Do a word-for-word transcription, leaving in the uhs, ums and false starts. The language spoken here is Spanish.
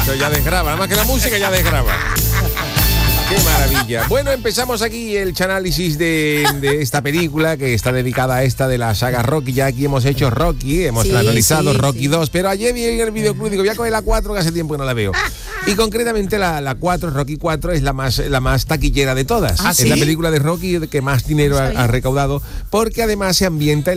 Eso ya desgraba, nada más que la música ya desgraba. ¡Qué maravilla! Bueno, empezamos aquí el análisis de, de esta película que está dedicada a esta de la saga Rocky. Ya aquí hemos hecho Rocky, hemos sí, analizado sí, Rocky sí. dos, pero ayer vi en el videoclub, digo, voy a coger la cuatro, que hace tiempo que no la veo. Y concretamente la, la cuatro, Rocky cuatro, es la más, la más taquillera de todas. ¿Ah, es sí? la película de Rocky que más dinero ha, ha recaudado, porque además se ambienta en